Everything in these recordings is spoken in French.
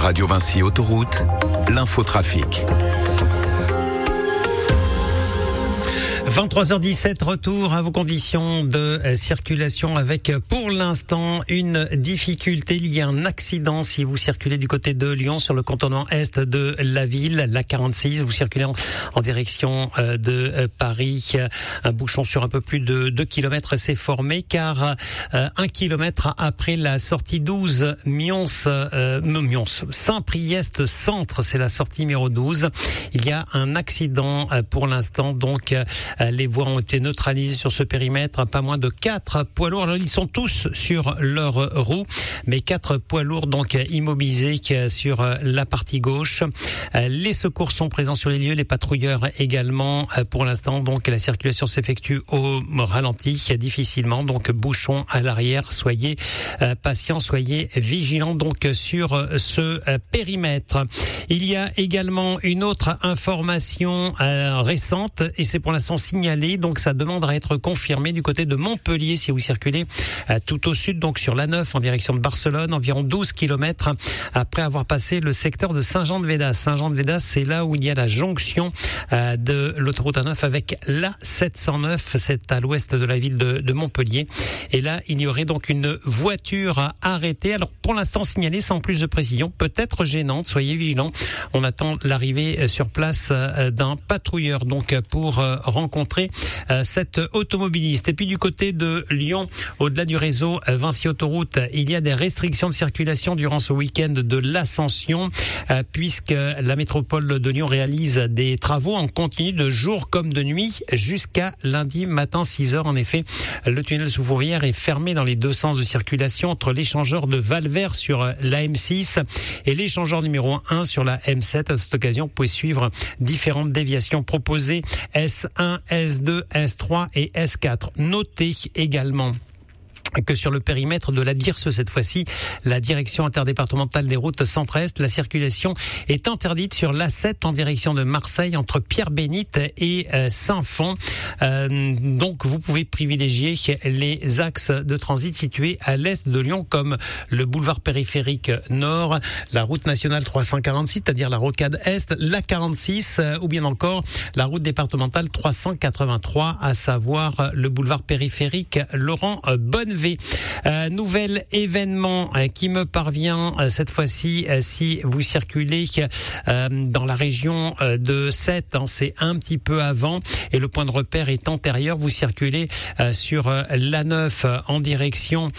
Radio Vinci Autoroute, l'infotrafic. 23h17, retour à vos conditions de circulation avec pour l'instant une difficulté liée à un accident si vous circulez du côté de Lyon sur le contournement est de la ville, la 46, vous circulez en direction de Paris, un bouchon sur un peu plus de 2 km s'est formé car 1 km après la sortie 12 Saint-Priest Centre, c'est la sortie numéro 12, il y a un accident pour l'instant, donc les voies ont été neutralisées sur ce périmètre. Pas moins de 4 poids lourds. Alors, ils sont tous sur leurs roues, mais 4 poids lourds donc immobilisés sur la partie gauche. Les secours sont présents sur les lieux, les patrouilleurs également. Pour l'instant, donc la circulation s'effectue au ralenti, difficilement. Donc bouchon à l'arrière. Soyez patients, soyez vigilants donc sur ce périmètre. Il y a également une autre information récente et c'est pour l'instant signalé, donc ça demande à être confirmé du côté de Montpellier si vous circulez tout au sud, donc sur l'A9 en direction de Barcelone, environ 12 km après avoir passé le secteur de Saint-Jean-de-Védas. Saint-Jean-de-Védas, c'est là où il y a la jonction de l'autoroute A9 avec l'A709, c'est à l'ouest de la ville de Montpellier. Et là, il y aurait donc une voiture arrêtée. Alors pour l'instant signalée sans plus de précision, peut-être gênante, soyez vigilants. On attend l'arrivée sur place d'un patrouilleur donc pour rencontrer cette automobiliste. Et puis du côté de Lyon, au-delà du réseau Vinci Autoroute, il y a des restrictions de circulation durant ce week-end de l'Ascension, puisque la métropole de Lyon réalise des travaux en continu de jour comme de nuit jusqu'à lundi matin 6h. En effet, le tunnel sous Fourvière est fermé dans les deux sens de circulation entre l'échangeur de Valvert sur la M6 et l'échangeur numéro 1 sur la M7. À cette occasion, vous pouvez suivre différentes déviations proposées S1, S2, S3 et S4. Notez également que sur le périmètre de la DIRSE, cette fois-ci, la direction interdépartementale des routes centre-est, la circulation est interdite sur l'A7 en direction de Marseille entre Pierre-Bénite et Saint-Fond. Donc, vous pouvez privilégier les axes de transit situés à l'est de Lyon, comme le boulevard périphérique nord, la route nationale 346, c'est-à-dire la rocade est, la 46, ou bien encore la route départementale 383, à savoir le boulevard périphérique Laurent Bonneville. Nouvel événement qui me parvient cette fois-ci si vous circulez dans la région de Sète, c'est un petit peu avant et le point de repère est antérieur. Vous circulez sur l'A9 en direction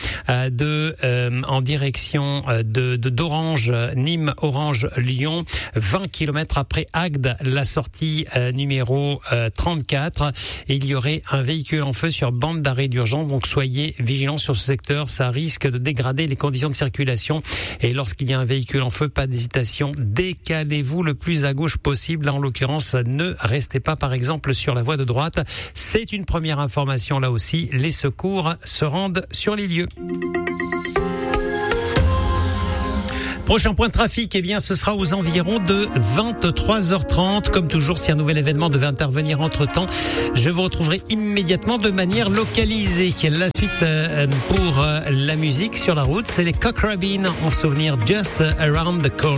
d'Orange, Nîmes, Orange, Lyon, 20 km après Agde, la sortie numéro 34. Et il y aurait un véhicule en feu sur bande d'arrêt d'urgence, donc soyez vigilants sur ce secteur, ça risque de dégrader les conditions de circulation et lorsqu'il y a un véhicule en feu, pas d'hésitation, décalez-vous le plus à gauche possible. Là, en l'occurrence, ne restez pas par exemple sur la voie de droite. C'est une première information là aussi, les secours se rendent sur les lieux. Prochain point de trafic, ce sera aux environs de 23h30. Comme toujours, si un nouvel événement devait intervenir entre-temps, je vous retrouverai immédiatement de manière localisée. La suite pour la musique sur la route, c'est les Cock Robin en souvenir Just Around the Corner.